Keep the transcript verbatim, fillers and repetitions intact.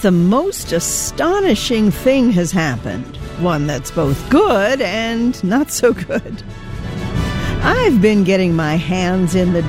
the most astonishing thing has happened. One that's both good and not so good. I've been getting my hands in the